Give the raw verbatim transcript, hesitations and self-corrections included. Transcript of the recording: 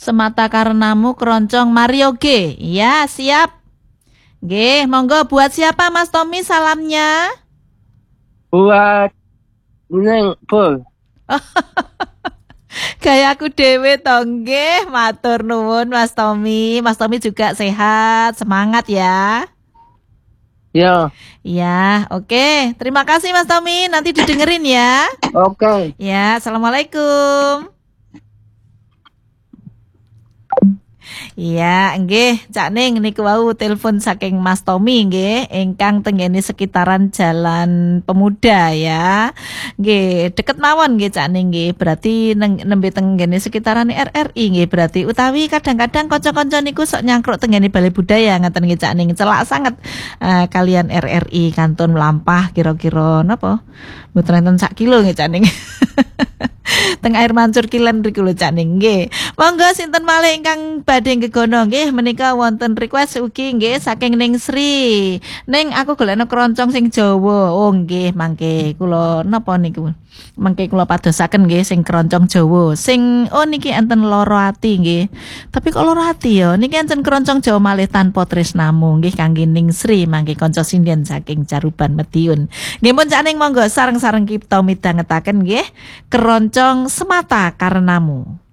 Semata karenamu keroncong Mario G. Ya, siap. Nggih, monggo buat siapa Mas Tommy salamnya? Buat Neng Pul. Kayak aku dewe to nggih, matur nuwun Mas Tommy. Mas Tommy juga sehat, semangat ya. Ya. Ya, oke. Terima kasih Mas Tommy, nanti didengerin ya. Oke. Ya, assalamualaikum. Iya, nggih, Cak Ning niku wau telepon saking Mas Tommy nggih, ingkang tenggene sekitaran Jalan Pemuda ya. Nggih, deket mawon nggih Cak Ning nggih, berarti nembe tenggene sekitaran R R I nggih berarti utawi kadang-kadang kanca-kanca niku sok nyangkruk tenggene Balai Budaya ngaten nggih Cak Ning. Celak sangat uh, kalian R R I Kantun Mlampah kira-kira napa? Mboten enten sak kilo nggih Cak Ning. Teng air mancur kilen riku lho Cak Ning nggih. Monggo sinten malih ingkang badhe gegono nggih menika wonten request ugi nggih saking Ning Sri. Ning aku golekno keroncong sing Jawa. Oh nggih mangke kula napa niku? Mangke kula padosaken nggih sing keroncong Jawa. Sing oh niki enten Loro Ati nggih. Tapi kok Loro Ati ya niki enten keroncong Jawa malih tanpa tresnamu nggih kangge Ning Sri mangke kanca sinden saking Caruban Madiun. Nggih mun Cak Ning monggo sareng-sareng kita midhangetaken nggih keroncong Semata Karenamu.